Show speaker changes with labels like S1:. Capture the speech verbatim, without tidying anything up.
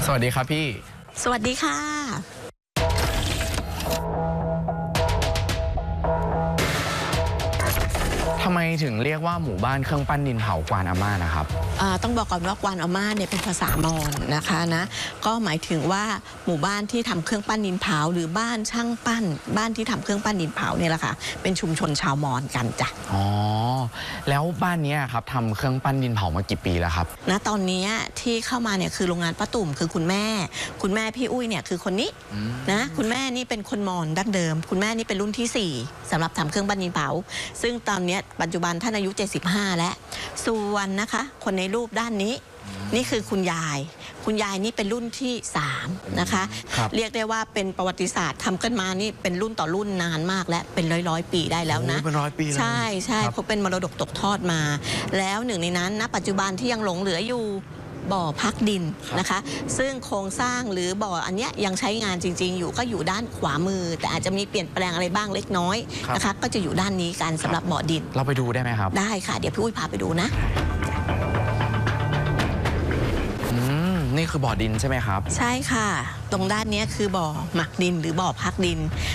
S1: สวัสดีครับพี่
S2: สวัสดีค่ะ
S1: ทำไมถึงเรียกว่าหมู่บ้านเครื่องปั้นดินเผากวานอาม่านะครับ
S2: ต้องบอกก่อนว่ากวานอาม่าเนี่ยเป็นภาษามอญนะคะนะก็หมายถึงว่าหมู่บ้านที่ทำเครื่องปั้นดินเผาหรือบ้านช่างปั้นบ้านที่ทำเครื่องปั้นดินเผาเนี่ยแหละค่ะเป็นชุมชนชาวมอญกันจ้ะ
S1: อ๋อแล้วบ้านนี้ครับทำเครื่องปั้นดินเผามากี่ปีแล้วครับ
S2: ณตอนนี้ที่เข้ามาเนี่ยคือโรงงานป้าตุ่มคือคุณแม่คุณแม่พี่อุ้ยเนี่ยคือคนนี้นะคุณแม่นี่เป็นคนมอญดั้งเดิมคุณแม่นี่เป็นรุ่นที่สี่สำหรับทำเครื่องปั้นดินเผาซึ่งตอนนี้ปัจจุบันท่านอายุเจ็ดสิบห้าแล้วส่วนนะคะคนในรูปด้านนี้นี่คือคุณยายคุณยายนี่เป็นรุ่นที่สามนะคะเรียกได้ว่าเป็นประวัติศาสตร์ทำกันมานี่เป็นรุ่นต่อรุ่นนานมากและเป็นร้อยร้อยปีได้แล้วนะ
S1: เป็นร้อยปี
S2: ใช่ใช่เพราะเป็นมรดกตกทอดมาแล้วหนึ่งในนั้นณปัจจุบันที่ยังหลงเหลืออยู่บ่อพักดินนะคะซึ่งโครงสร้างหรือบ่ออันเนี้ยยังใช้งานจริงๆอยู่ก็อยู่ด้านขวามือแต่อาจจะมีเปลี่ยนแปลงอะไรบ้างเล็กน้อยนะคะก็จะอยู่ด้านนี้กันสำหรับบ่อดิน
S1: เราไปดูได้ไหมครับ
S2: ได้ค่ะเดี๋ยวพี่อุ้ยพาไปดูนะ
S1: นี่คือบ่อดินใช่ไหมครับ
S2: ใช่ค่ะตรงด้านนี้คือบ่อหมักดินหรือบ่อพักดิน